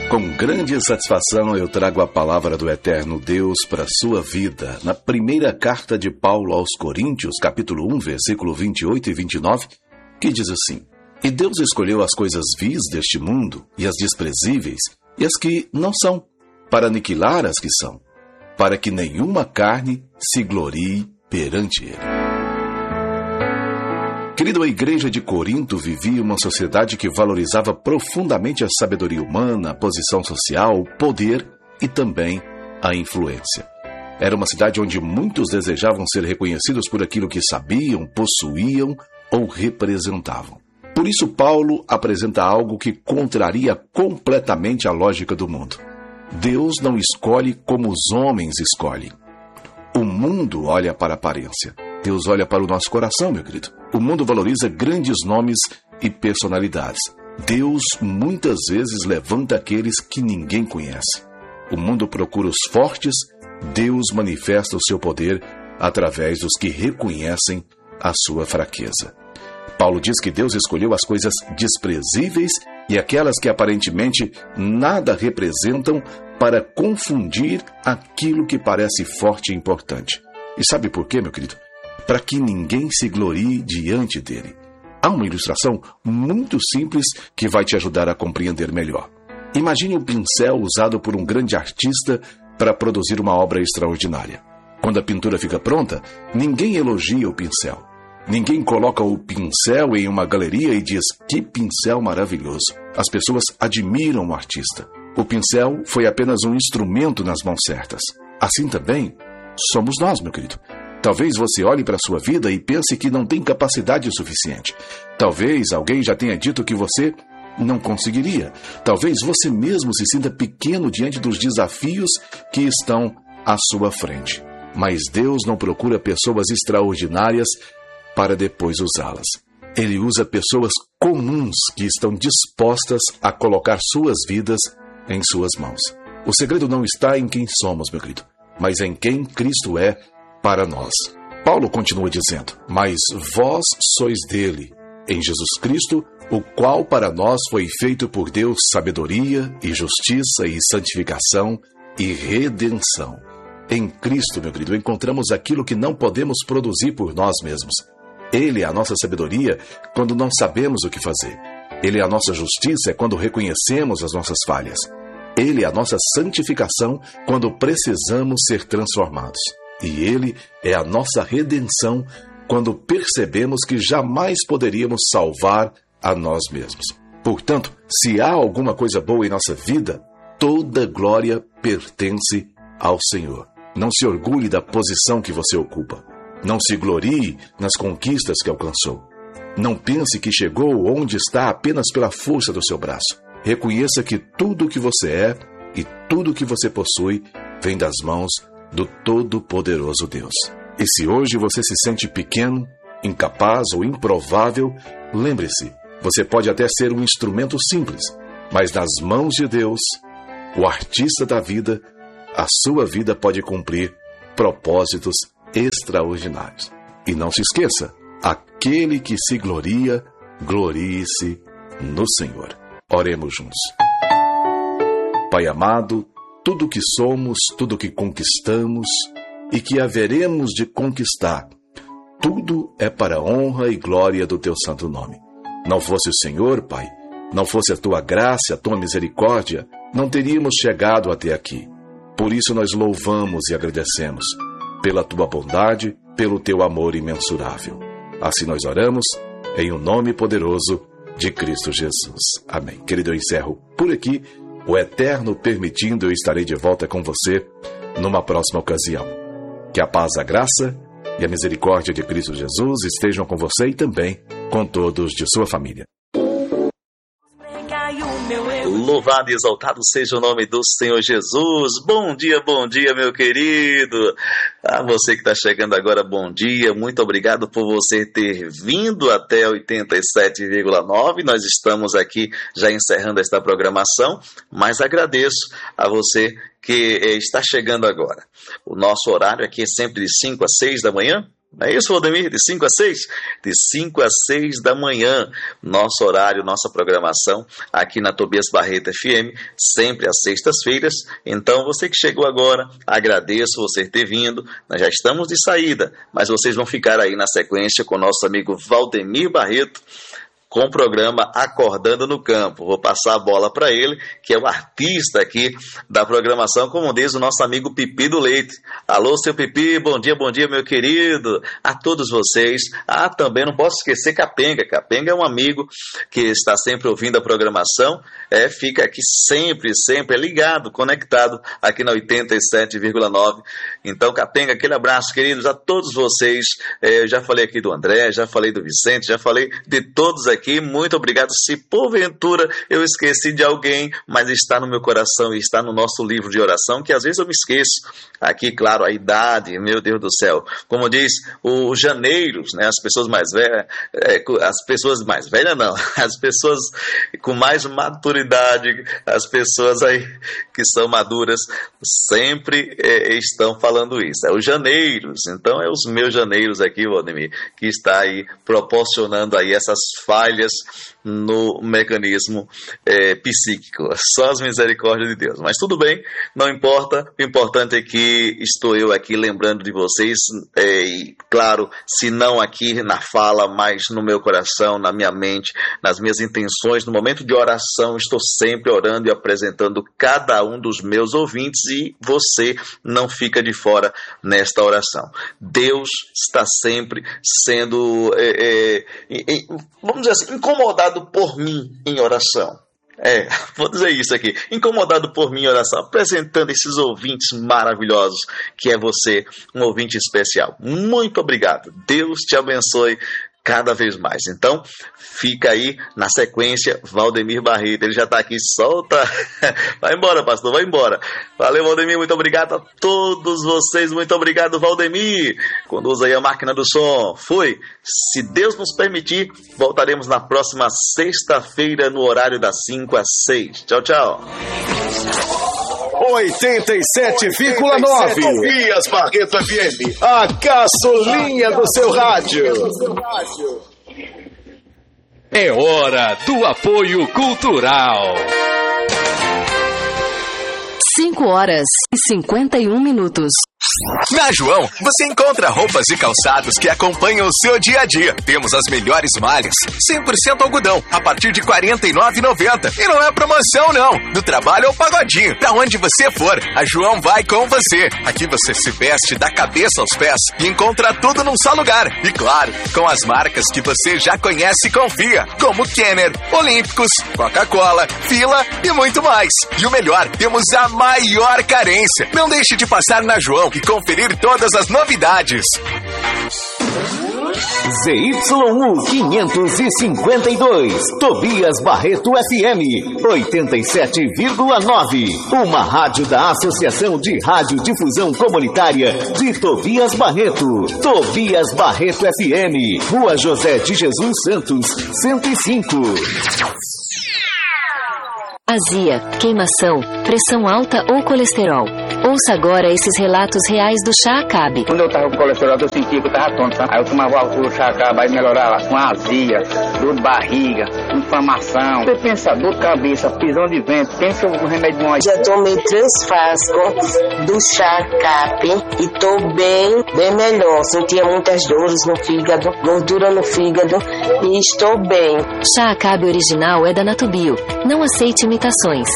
Com grande satisfação eu trago a palavra do eterno Deus para a sua vida, na primeira carta de Paulo aos Coríntios, capítulo 1, versículo 28 e 29, que diz assim: E Deus escolheu as coisas vis deste mundo, e as desprezíveis, e as que não são, para aniquilar as que são, para que nenhuma carne se glorie perante ele. Querido, a igreja de Corinto vivia uma sociedade que valorizava profundamente a sabedoria humana, a posição social, o poder e também a influência. Era uma cidade onde muitos desejavam ser reconhecidos por aquilo que sabiam, possuíam ou representavam. Por isso, Paulo apresenta algo que contraria completamente a lógica do mundo. Deus não escolhe como os homens escolhem. O mundo olha para a aparência. Deus olha para o nosso coração, meu querido. O mundo valoriza grandes nomes e personalidades. Deus muitas vezes levanta aqueles que ninguém conhece. O mundo procura os fortes, Deus manifesta o seu poder através dos que reconhecem a sua fraqueza. Paulo diz que Deus escolheu as coisas desprezíveis e aquelas que aparentemente nada representam para confundir aquilo que parece forte e importante. E sabe por quê, meu querido? Para que ninguém se glorie diante dele. Há uma ilustração muito simples que vai te ajudar a compreender melhor. Imagine um pincel usado por um grande artista para produzir uma obra extraordinária. Quando a pintura fica pronta, ninguém elogia o pincel. Ninguém coloca o pincel em uma galeria e diz: que pincel maravilhoso. As pessoas admiram o artista. O pincel foi apenas um instrumento nas mãos certas. Assim também somos nós, meu querido. Talvez você olhe para a sua vida e pense que não tem capacidade suficiente. Talvez alguém já tenha dito que você não conseguiria. Talvez você mesmo se sinta pequeno diante dos desafios que estão à sua frente. Mas Deus não procura pessoas extraordinárias para depois usá-las. Ele usa pessoas comuns que estão dispostas a colocar suas vidas em suas mãos. O segredo não está em quem somos, meu querido, mas em quem Cristo é para nós. Paulo continua dizendo: Mas vós sois dele, em Jesus Cristo, o qual para nós foi feito por Deus sabedoria e justiça e santificação e redenção. Em Cristo, meu querido, encontramos aquilo que não podemos produzir por nós mesmos. Ele é a nossa sabedoria quando não sabemos o que fazer. Ele é a nossa justiça quando reconhecemos as nossas falhas. Ele é a nossa santificação quando precisamos ser transformados. E Ele é a nossa redenção quando percebemos que jamais poderíamos salvar a nós mesmos. Portanto, se há alguma coisa boa em nossa vida, toda glória pertence ao Senhor. Não se orgulhe da posição que você ocupa. Não se glorie nas conquistas que alcançou. Não pense que chegou onde está apenas pela força do seu braço. Reconheça que tudo o que você é e tudo o que você possui vem das mãos do Todo-Poderoso Deus. E se hoje você se sente pequeno, incapaz ou improvável, lembre-se, você pode até ser um instrumento simples, mas nas mãos de Deus, o artista da vida, a sua vida pode cumprir propósitos extraordinários. E não se esqueça, aquele que se gloria, glorie-se no Senhor. Oremos juntos. Pai amado, tudo que somos, tudo que conquistamos e que haveremos de conquistar, tudo é para a honra e glória do Teu santo nome. Não fosse o Senhor, Pai, não fosse a Tua graça, a Tua misericórdia, não teríamos chegado até aqui. Por isso nós louvamos e agradecemos pela Tua bondade, pelo Teu amor imensurável. Assim nós oramos em o nome poderoso de Cristo Jesus. Amém. Querido, eu encerro por aqui. O Eterno permitindo, eu estarei de volta com você numa próxima ocasião. Que a paz, a graça e a misericórdia de Cristo Jesus estejam com você e também com todos de sua família. Louvado e exaltado seja o nome do Senhor Jesus. Bom dia, meu querido. A você que está chegando agora, bom dia. Muito obrigado por você ter vindo até 87,9. Nós estamos aqui já encerrando esta programação, mas agradeço a você que está chegando agora. O nosso horário aqui é sempre de 5 a 6 da manhã. Não é isso, Valdemir? De 5 a 6? De 5 a 6 da manhã, nosso horário, nossa programação aqui na Tobias Barreto FM, sempre às sextas-feiras. Então, você que chegou agora, agradeço você ter vindo. Nós já estamos de saída, mas vocês vão ficar aí na sequência com o nosso amigo Valdemir Barreto, com o programa Acordando no Campo. Vou passar a bola para ele, que é o artista aqui da programação, como diz o nosso amigo Pipi do Leite. Alô, seu Pipi, bom dia, meu querido. A todos vocês. Também não posso esquecer Capenga. Capenga é um amigo que está sempre ouvindo a programação, fica aqui sempre ligado, conectado aqui na 87,9. Então, Capenga, aquele abraço, queridos, a todos vocês. Eu já falei aqui do André, já falei do Vicente, já falei de todos aqui. Muito obrigado. Se porventura eu esqueci de alguém, mas está no meu coração e está no nosso livro de oração, que às vezes eu me esqueço. Aqui, claro, a idade, meu Deus do céu. Como diz os janeiros, né? As pessoas mais velhas, não, as pessoas com mais maturidade, as pessoas aí que são maduras, sempre estão falando isso. É os janeiros. Então, é os meus janeiros aqui, Valdemir, que está aí proporcionando aí essas falhas no mecanismo psíquico. Só as misericórdias de Deus. Mas tudo bem, não importa. O importante é que estou eu aqui lembrando de vocês, e claro, se não aqui na fala, mas no meu coração, na minha mente, nas minhas intenções, no momento de oração, estou sempre orando e apresentando cada um dos meus ouvintes, e você não fica de fora nesta oração. Deus está sempre sendo, vamos dizer assim, incomodado por mim em oração. Vou dizer isso aqui, incomodado por mim em oração, apresentando esses ouvintes maravilhosos, que é você, um ouvinte especial. Muito obrigado, Deus te abençoe cada vez mais. Então, fica aí na sequência, Valdemir Barreto, ele já está aqui, solta, vai embora, pastor, vai embora. Valeu, Valdemir, muito obrigado a todos vocês, muito obrigado, Valdemir, conduza aí a máquina do som. Fui. Se Deus nos permitir, voltaremos na próxima sexta-feira, no horário das 5 às 6. Tchau, tchau. 87,9 Tobias Barreto FM, a caçulinha do seu rádio. É hora do apoio cultural. 5h51. Na João, você encontra roupas e calçados que acompanham o seu dia a dia. Temos as melhores malhas, 100% algodão, a partir de R$ 49,90. E não é promoção, não. Do trabalho ao pagodinho, pra onde você for, a João vai com você. Aqui você se veste da cabeça aos pés e encontra tudo num só lugar. E claro, com as marcas que você já conhece e confia, como Kenner, Olímpicos, Coca-Cola, Fila e muito mais. E o melhor, temos a maior carência. Não deixe de passar na João e conferir todas as novidades. ZYU 552, Tobias Barreto FM 87,9. Uma rádio da Associação de Radiodifusão Comunitária de Tobias Barreto. Tobias Barreto FM, Rua José de Jesus Santos, 105. Azia, queimação, pressão alta ou colesterol. Ouça agora esses relatos reais do Chá Acabe. Quando eu tava com colesterol, eu sentia que eu tava tonto, tá? Aí eu tomava o Chá Acabe, aí melhorava com azia, dor de barriga, inflamação. Você pensa, dor de cabeça, prisão de vento, pensa o remédio bom aí. Já tomei 3 frascos do Chá Acabe e tô bem melhor. Sentia muitas dores no fígado, gordura no fígado e estou bem. Chá Acabe original é da Natubio. Não aceite imitações.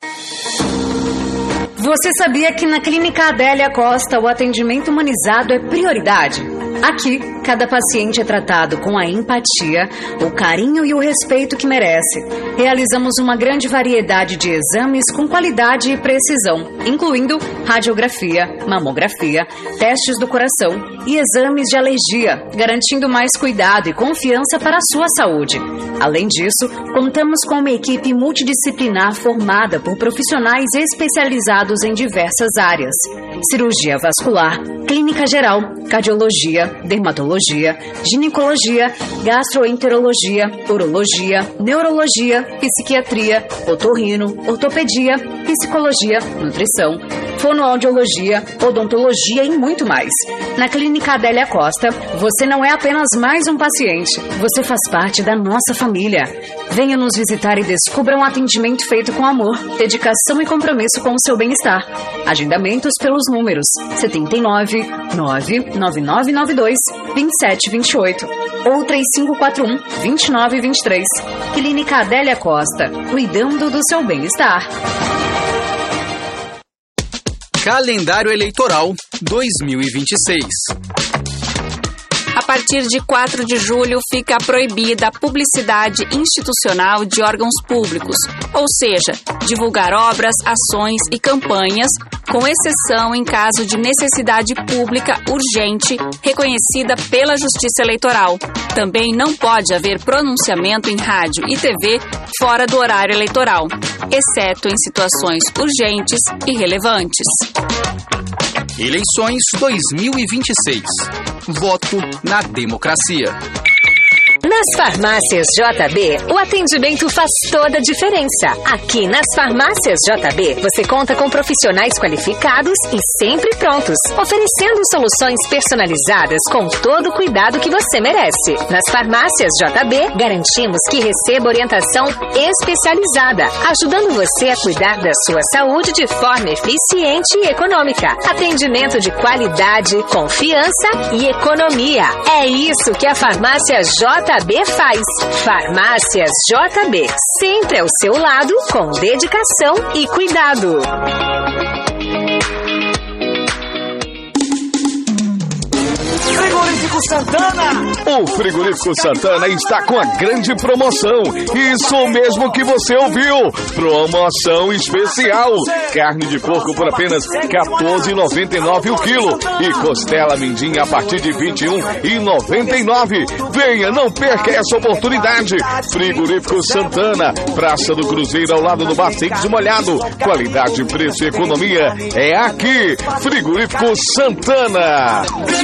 Você sabia que na Clínica Adélia Costa o atendimento humanizado é prioridade? Aqui, cada paciente é tratado com a empatia, o carinho e o respeito que merece. Realizamos uma grande variedade de exames com qualidade e precisão, incluindo radiografia, mamografia, testes do coração e exames de alergia, garantindo mais cuidado e confiança para a sua saúde. Além disso, contamos com uma equipe multidisciplinar formada por profissionais especializados em diversas áreas: cirurgia vascular, clínica geral, cardiologia, dermatologia, ginecologia, gastroenterologia, urologia, neurologia, psiquiatria, otorrino, ortopedia, psicologia, nutrição, fonoaudiologia, odontologia e muito mais. Na Clínica Adélia Costa, você não é apenas mais um paciente, você faz parte da nossa família. Venha nos visitar e descubra um atendimento feito com amor, dedicação e compromisso com o seu bem-estar. Agendamentos pelos números 79 99992 2728 ou 3541 2923. Clínica Adélia Costa, cuidando do seu bem-estar. Calendário Eleitoral 2026. A partir de 4 de julho fica proibida a publicidade institucional de órgãos públicos, ou seja, divulgar obras, ações e campanhas, com exceção em caso de necessidade pública urgente reconhecida pela Justiça Eleitoral. Também não pode haver pronunciamento em rádio e TV fora do horário eleitoral, exceto em situações urgentes e relevantes. Eleições 2026. Voto na democracia. Nas farmácias JB, o atendimento faz toda a diferença. Aqui nas farmácias JB, você conta com profissionais qualificados e sempre prontos, oferecendo soluções personalizadas com todo o cuidado que você merece. Nas farmácias JB, garantimos que receba orientação especializada, ajudando você a cuidar da sua saúde de forma eficiente e econômica. Atendimento de qualidade, confiança e economia. É isso que a farmácia JB faz. Farmácias JB, sempre ao seu lado, com dedicação e cuidado. Frigorífico Santana! O Frigorífico Santana está com a grande promoção. Isso mesmo que você ouviu. Promoção especial. Carne de porco por apenas R$ 14,99 o quilo. E costela mindinha a partir de R$ 21,99. Venha, não perca essa oportunidade. Frigorífico Santana, Praça do Cruzeiro, ao lado do Bar Secos Molhado. Qualidade, preço e economia é aqui. Frigorífico Santana.